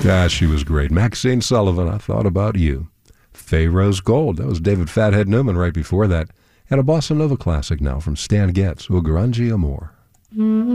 Yeah, she was great. Maxine Sullivan, I Thought About You. Pharaoh's Gold, that was David Fathead Newman right before that. And a Bossa Nova classic now from Stan Getz, O Grande Amor.